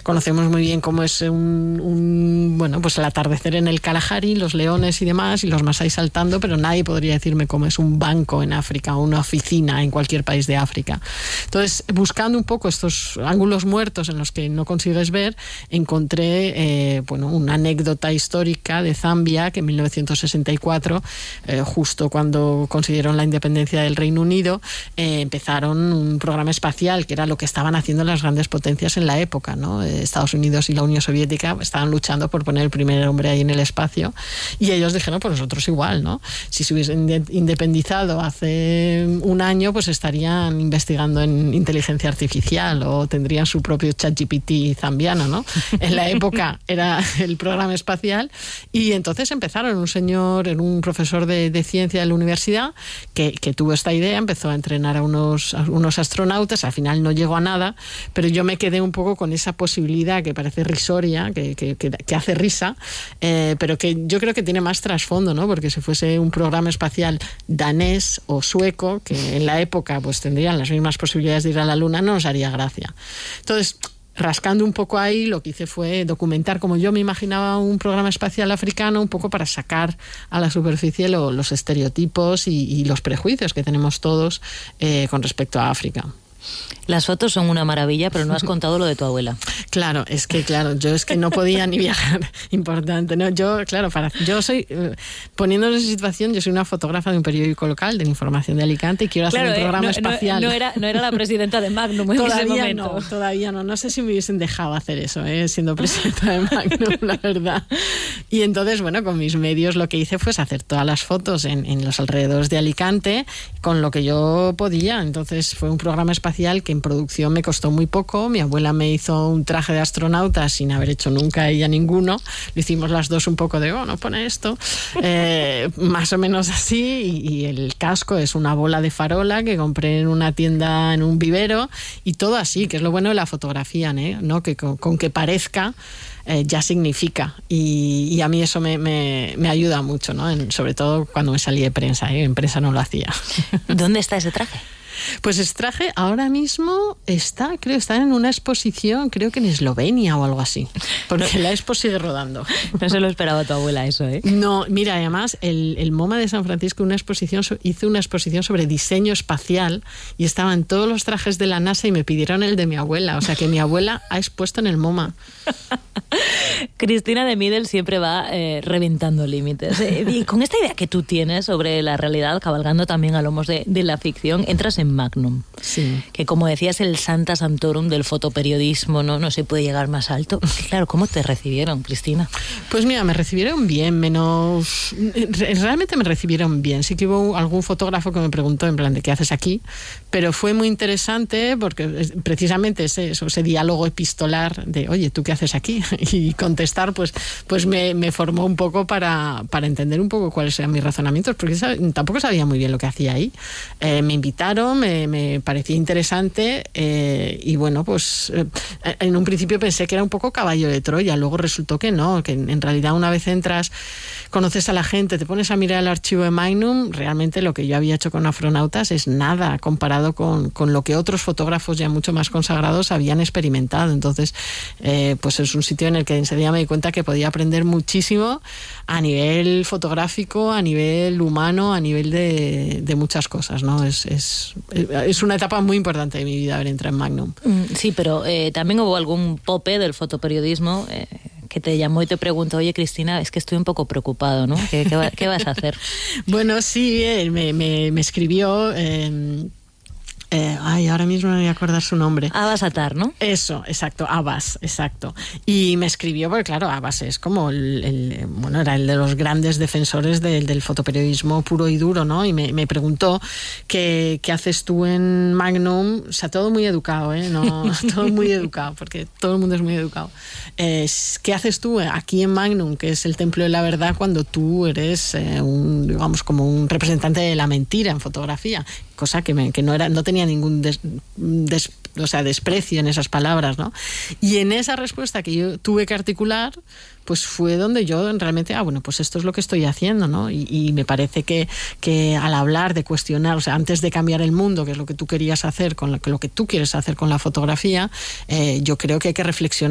conocemos muy bien cómo es pues el atardecer en el Kalahari, los leones y demás, y los masáis saltando, pero nadie podría decirme cómo es un banco en África o una oficina en cualquier país de África. Entonces, buscando un poco estos ángulos muertos en los que no consigues ver, encontré una anécdota histórica de Zambia, que en 1964, justo cuando consiguieron la independencia del Reino Unido, empezaron un programa espacial, que era lo que estaban haciendo las grandes potencias en la época, ¿no? Estados Unidos y la Unión Soviética estaban luchando por poner el primer hombre ahí en el espacio, y ellos dijeron, pues nosotros igual, ¿no? Si se hubiesen independizado hace un año, pues estarían investigando en inteligencia artificial o tendrían su propio ChatGPT zambiano, ¿no? En la época era el programa espacial, y entonces empezaron, un profesor de ciencia de la universidad que tuvo esta idea, empezó a entrenar a unos astronautas, al final no llegó a nada, pero yo me quedé un poco con esa posibilidad que parece risoria, que hace risa, pero que yo creo que tiene más trasfondo, ¿no? Porque si fuese un programa espacial danés o sueco, que en la época pues tendrían las mismas posibilidades de ir a la Luna, no nos haría gracia. Entonces, rascando un poco ahí, lo que hice fue documentar como yo me imaginaba un programa espacial africano, un poco para sacar a la superficie los estereotipos y los prejuicios que tenemos todos con respecto a África. Las fotos son una maravilla, pero no has contado lo de tu abuela. Claro, yo no podía ni viajar, importante, ¿no? Yo soy, poniéndonos en situación, yo soy una fotógrafa de un periódico local de la información de Alicante y quiero hacer un programa espacial. No era la presidenta de Magnum en ese momento. Todavía no sé si me hubiesen dejado hacer eso, siendo presidenta de Magnum, la verdad. Y entonces, con mis medios lo que hice fue hacer todas las fotos en los alrededores de Alicante con lo que yo podía. Entonces fue un programa espacial que en producción me costó muy poco. Mi abuela me hizo un traje de astronauta sin haber hecho nunca ella ninguno. Lo hicimos las dos un poco de, no pone esto. Más o menos así. Y el casco es una bola de farola que compré en una tienda, en un vivero. Y todo así, que es lo bueno de la fotografía, ¿no? Que con que parezca ya significa. Y a mí eso me ayuda mucho, ¿no? Sobre todo cuando me salí de prensa. En prensa no lo hacía. ¿Dónde está ese traje? Pues ese traje ahora mismo está en una exposición, creo que en Eslovenia o algo así, porque la expo sigue rodando. No se lo esperaba tu abuela eso, ¿eh? No, mira, además el MoMA de San Francisco hizo una exposición sobre diseño espacial y estaban todos los trajes de la NASA y me pidieron el de mi abuela, o sea que mi abuela ha expuesto en el MoMA. Cristina de Middel siempre va reventando límites. Y con esta idea que tú tienes sobre la realidad, cabalgando también a lomos de la ficción, entras en Magnum. Sí. Que como decías, el Santa Santorum del fotoperiodismo, no se puede llegar más alto. Claro, ¿cómo te recibieron, Cristina? Pues mira, me recibieron bien, realmente me recibieron bien. Sí que hubo algún fotógrafo que me preguntó en plan de ¿qué haces aquí? Pero fue muy interesante porque precisamente ese diálogo epistolar de oye, ¿tú qué haces aquí? Y contestar pues me formó un poco para entender un poco cuáles eran mis razonamientos, porque tampoco sabía muy bien lo que hacía ahí. Me invitaron, me parecía interesante y en un principio pensé que era un poco caballo de Troya, luego resultó que no, que en realidad una vez entras, conoces a la gente, te pones a mirar el archivo de Magnum, realmente lo que yo había hecho con Afronautas es nada comparado con lo que otros fotógrafos ya mucho más consagrados habían experimentado. Entonces pues es un sitio en el que enseguida me di cuenta que podía aprender muchísimo a nivel fotográfico, a nivel humano, a nivel de muchas cosas, ¿no? Es una etapa muy importante de mi vida haber entrado en Magnum. Sí, pero también hubo algún pope del fotoperiodismo que te llamó y te preguntó, oye, Cristina, es que estoy un poco preocupado, ¿no? ¿Qué vas a hacer? Bueno, sí, me escribió... ahora mismo no me voy a acordar su nombre. Abbas Attar, ¿no? Eso, exacto, Abbas, exacto. Y me escribió, porque claro, Abbas es como era el de los grandes defensores del fotoperiodismo puro y duro, ¿no? Y me preguntó ¿qué haces tú en Magnum? O sea, todo muy educado, No, todo muy educado, porque todo el mundo es muy educado. ¿Qué haces tú aquí en Magnum, que es el templo de la verdad, cuando tú eres como un representante de la mentira en fotografía? Cosa que no tenía ningún desprecio en esas palabras, ¿no? Y en esa respuesta que yo tuve que articular, pues fue donde yo realmente, pues esto es lo que estoy haciendo, ¿no? Y me parece que al hablar de cuestionar, o sea, antes de cambiar el mundo, que es lo que tú querías hacer, con lo que tú quieres hacer con la fotografía, yo creo que hay que reflexionar